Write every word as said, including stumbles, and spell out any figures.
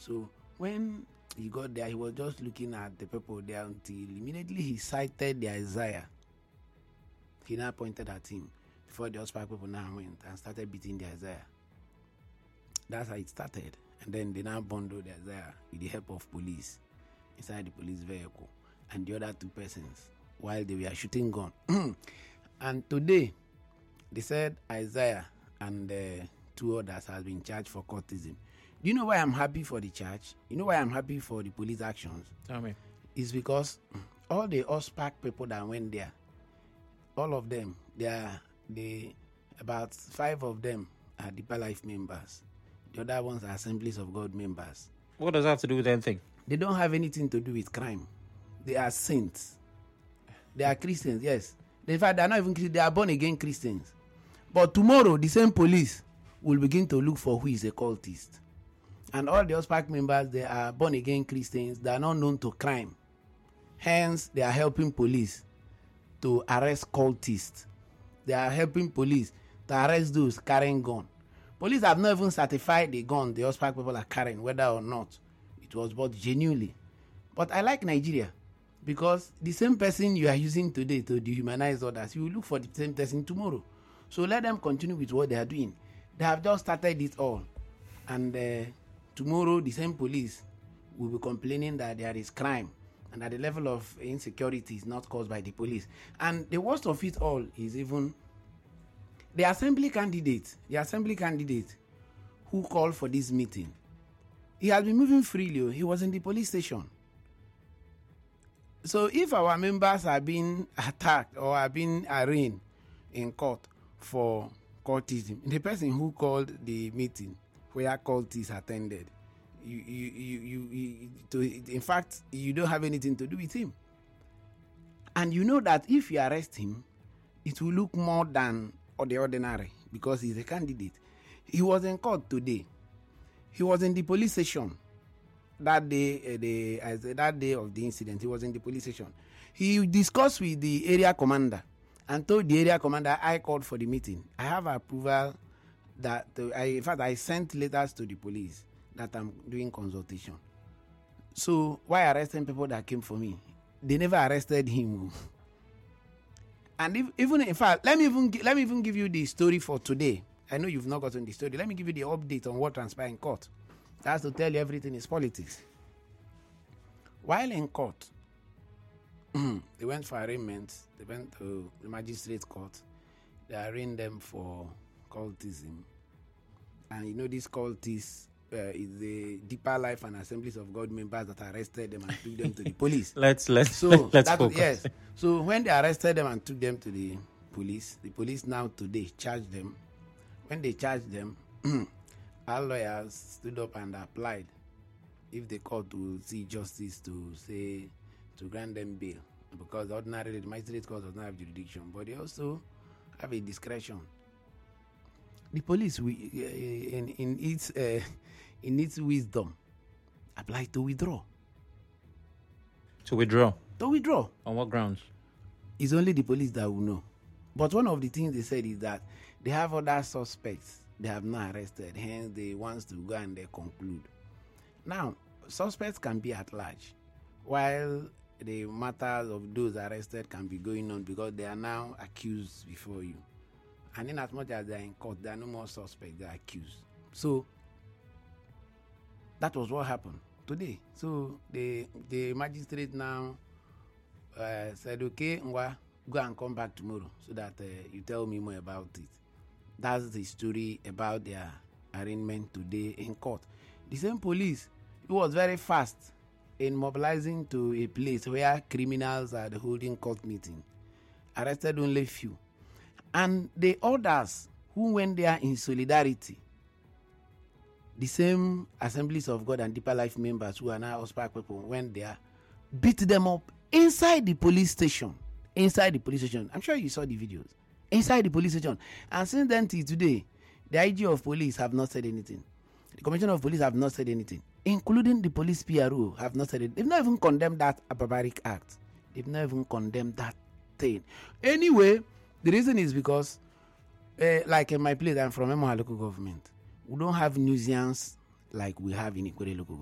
So when he got there, he was just looking at the people there until immediately he sighted the Isaiah. He now pointed at him before the Ospak people now went and started beating the Isaiah. That's how it started. And then they now bundled the Isaiah with the help of police inside the police vehicle and the other two persons while they were shooting gun. And today, they said Isaiah and uh, two others have been charged for cultism. Do you know why I'm happy for the charge? You know why I'm happy for the police actions? Tell me. It's because all the Ospak people that went there, all of them, they are they about five of them are Deeper Life members. The other ones are Assemblies of God members. What does that have to do with anything? They don't have anything to do with crime. They are saints. They are Christians, yes. In fact, they are not even Christians. They are born again Christians. But tomorrow, the same police will begin to look for who is a cultist. And all the Ospak members, they are born again Christians. They are not known to crime. Hence, they are helping police to arrest cultists. They are helping police to arrest those carrying gun. Police have not even certified the gun the Ospak people are carrying, whether or not it was bought genuinely. But I like Nigeria because the same person you are using today to dehumanize others, you will look for the same person tomorrow. So let them continue with what they are doing. They have just started it all. And uh, tomorrow, the same police will be complaining that there is crime and that the level of insecurity is not caused by the police. And the worst of it all is even the assembly candidate, the assembly candidate who called for this meeting. He has been moving freely. He was in the police station. So if our members are being attacked or are being arraigned in court for cultism, the person who called the meeting where cultists attended, you, you, you, you, you to, in fact, you don't have anything to do with him. And you know that if you arrest him, it will look more than or the ordinary because he's a candidate. He was in court today. He was in the police station that day. Uh, the as uh, that day of the incident, he was in the police station. He discussed with the area commander and told the area commander, "I called for the meeting. I have approval that uh, I, in fact, I sent letters to the police that I'm doing consultation. So why arresting people that came for me? They never arrested him." And if, even in fact, let me even let me even give you the story for today. I know you've not gotten the story. Let me give you the update on what transpired in court. That's to tell you everything is politics. While in court, they went for arraignment. They went to the magistrate court. They arraigned them for cultism. And you know these cultists uh, is the Deeper Life and Assemblies of God members that arrested them and took them to the police. Let's let's so let's that, focus. Yes. So when they arrested them and took them to the police, the police now today charged them. When they charged them, our lawyers stood up and applied if the court will see justice to say to grant them bail, because ordinarily the magistrate court does not have jurisdiction, but they also have a discretion. The police, we, uh, in in its uh, in its wisdom, applied to withdraw. To withdraw. To withdraw. On what grounds? It's only the police that will know. But one of the things they said is that they have other suspects they have not arrested, hence they want to go and they conclude. Now, suspects can be at large, while the matters of those arrested can be going on because they are now accused before you. And in as much as they are in court, there are no more suspects, they are accused. So, that was what happened today. So, the the magistrate now uh, said, okay, Ngwa, go and come back tomorrow so that uh, you tell me more about it. That's the story about their arraignment today in court. The same police, it was very fast in mobilizing to a place where criminals are holding court meeting. Arrested only few. And the others who went there in solidarity, the same Assemblies of God and Deeper Life members who are now Ospak people went there, beat them up inside the police station. Inside the police station. I'm sure you saw the videos. Inside the police station. And since then till today, the I G of police have not said anything. The Commissioner of Police have not said anything. Including the police P R O have not said it. They've not even condemned that barbaric act. They've not even condemned that thing. Anyway, the reason is because, uh, like in my place, I'm from Emoha local government. We don't have nuisance like we have in Ikwerre local government.